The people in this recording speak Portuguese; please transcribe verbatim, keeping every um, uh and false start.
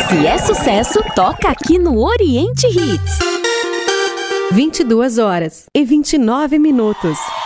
Se é sucesso, toca aqui no Oriente Hits. vinte e duas horas e vinte e nove minutos.